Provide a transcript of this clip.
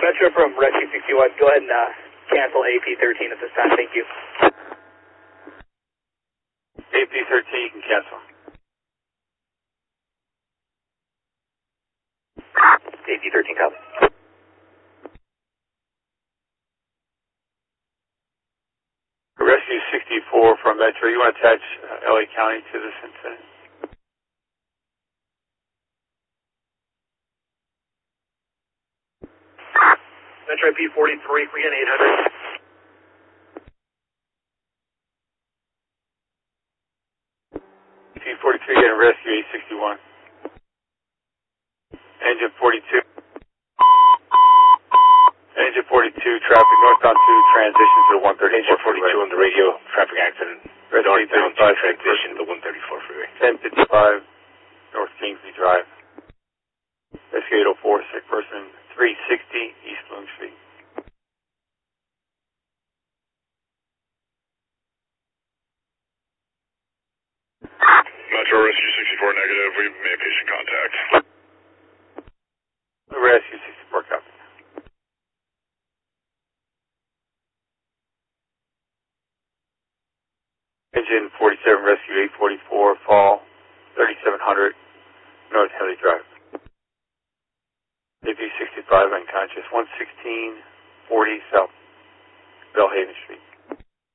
Metro from Rescue 61, go ahead and cancel AP13 at this time, thank you. AP13, you can cancel. AP13, copy. Rescue 64 from Metro, you want to attach LA County to this incident? Metro P43, again 800. P43 getting rescue 861. Engine 42. Engine 42, traffic northbound 2, transition to the 134 Engine 42 freeway. on the radio, traffic accident. Northbound 2, transition to the 134 freeway. 1055 North Kingsley Drive. Rescue 804, sick person 360 East Bloom Street. Metro Rescue 64 negative, we've made patient contact. Rescue 64 copy. Engine 47, Rescue 844, fall 3700 North Henley Drive. AP 65 unconscious, 11640 South Bellhaven Street.